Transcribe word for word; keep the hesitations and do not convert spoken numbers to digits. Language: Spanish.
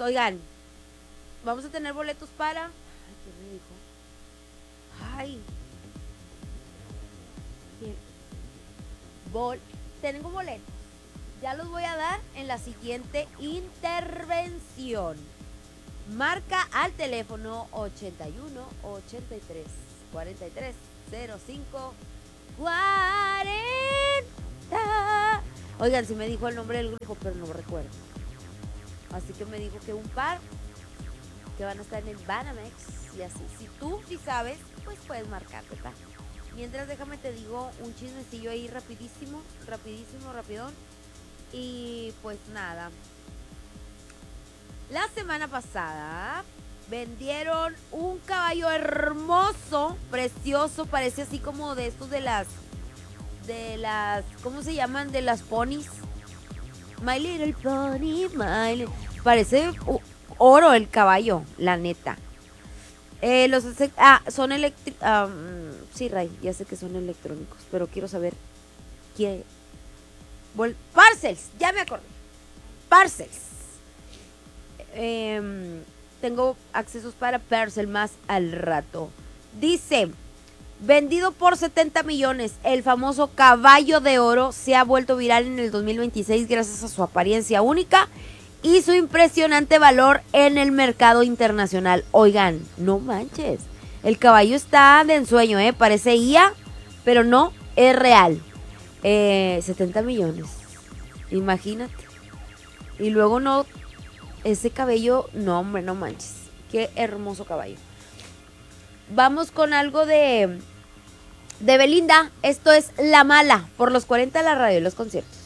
oigan, vamos a tener boletos para... Ay, ¿qué me dijo? Ay. ¿Qué? Bol... Tengo boletos. Ya los voy a dar en la siguiente intervención. Marca al teléfono ochenta y uno, ochenta y tres, cuarenta y tres, cero cinco, cuarenta. Oigan, sí me dijo el nombre del grupo, pero no recuerdo. Así que me dijo que un par que van a estar en el Banamex y así. Si tú sí sabes, pues puedes marcar, ¿verdad? Mientras déjame te digo un chismecillo ahí rapidísimo, rapidísimo, rapidón. Y pues nada. La semana pasada vendieron un caballo hermoso, precioso, parece así como de estos de las, de las, ¿cómo se llaman? De las ponis. My Little Pony, my little... Parece uh, oro el caballo, la neta. Eh, los ah, son eléctricos. Um, sí, Ray, ya sé que son electrónicos, pero quiero saber qué. Vol Parcels, ya me acordé. Parcels. Eh, tengo accesos para Parcel más al rato. Dice, vendido por setenta millones, el famoso caballo de oro se ha vuelto viral en el dos mil veintiséis gracias a su apariencia única y su impresionante valor en el mercado internacional. Oigan, no manches, el caballo está de ensueño, ¿eh? Parece I A, pero no, es real. Eh, setenta millones, imagínate. Y luego no... Ese cabello, no hombre, no manches. Qué hermoso caballo. Vamos con algo de, de Belinda. Esto es La Mala, por los cuarenta de la radio y los conciertos.